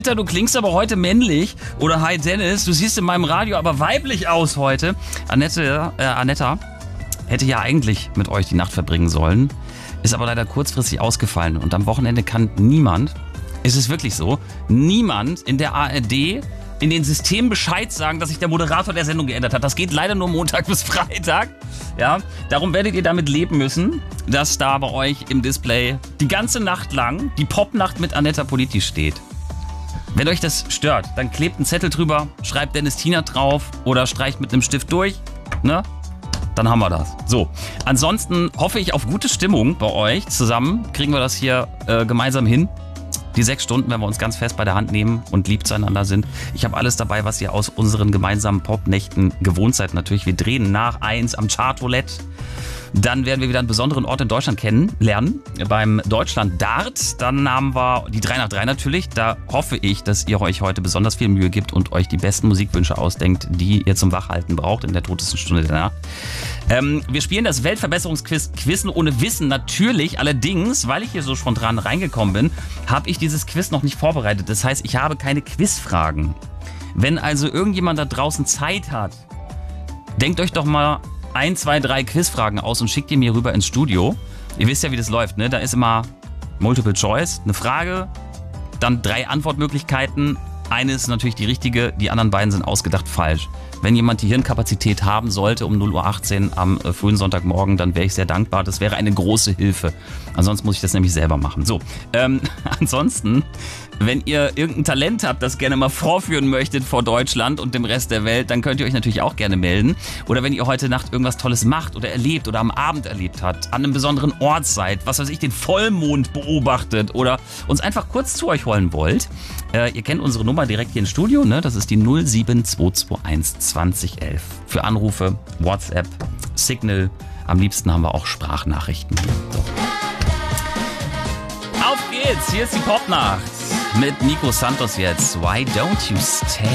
Du klingst aber heute männlich. Oder hi Dennis, du siehst in meinem Radio aber weiblich aus heute. Anetta hätte ja eigentlich mit euch die Nacht verbringen sollen, ist aber leider kurzfristig ausgefallen. Und am Wochenende kann niemand, es ist wirklich so, niemand in der ARD in den Systemen Bescheid sagen, dass sich der Moderator der Sendung geändert hat. Das geht leider nur Montag bis Freitag. Ja, darum werdet ihr damit leben müssen, dass da bei euch im Display die ganze Nacht lang die Popnacht mit Anetta Politi steht. Wenn euch das stört, dann klebt einen Zettel drüber, schreibt Dennis Tina drauf oder streicht mit einem Stift durch, ne? Dann haben wir das. So, ansonsten hoffe ich auf gute Stimmung bei euch. Zusammen kriegen wir das hier gemeinsam hin. Die 6 Stunden, wenn wir uns ganz fest bei der Hand nehmen und lieb zueinander sind. Ich habe alles dabei, was ihr aus unseren gemeinsamen Popnächten gewohnt seid. Natürlich, wir drehen nach 1 am Chartroulette. Dann werden wir wieder einen besonderen Ort in Deutschland kennenlernen, beim Deutschland Dart. Dann haben wir die 3 nach 3 natürlich. Da hoffe ich, dass ihr euch heute besonders viel Mühe gibt und euch die besten Musikwünsche ausdenkt, die ihr zum Wachhalten braucht in der totesten Stunde der Nacht. Wir spielen das Weltverbesserungsquiz Quizzen ohne Wissen natürlich. Allerdings, weil ich hier so spontan reingekommen bin, habe ich dieses Quiz noch nicht vorbereitet. Das heißt, ich habe keine Quizfragen. Wenn also irgendjemand da draußen Zeit hat, denkt euch doch mal 1, 2, 3 Quizfragen aus und schickt die mir rüber ins Studio. Ihr wisst ja, wie das läuft, ne? Da ist immer Multiple Choice, eine Frage, dann 3 Antwortmöglichkeiten. Eine ist natürlich die richtige, die anderen beiden sind ausgedacht falsch. Wenn jemand die Hirnkapazität haben sollte um 0:18 Uhr am frühen Sonntagmorgen, dann wäre ich sehr dankbar. Das wäre eine große Hilfe. Ansonsten muss ich das nämlich selber machen. So, ansonsten, wenn ihr irgendein Talent habt, das gerne mal vorführen möchtet vor Deutschland und dem Rest der Welt, dann könnt ihr euch natürlich auch gerne melden. Oder wenn ihr heute Nacht irgendwas Tolles macht oder erlebt oder am Abend erlebt habt, an einem besonderen Ort seid, was weiß ich, den Vollmond beobachtet oder uns einfach kurz zu euch holen wollt. Ihr kennt unsere Nummer direkt hier im Studio, ne? Das ist die 07221 2011. Für Anrufe, WhatsApp, Signal. Am liebsten haben wir auch Sprachnachrichten hier. So. Auf geht's, hier ist die Popnacht mit Nico Santos jetzt. Why don't you stay?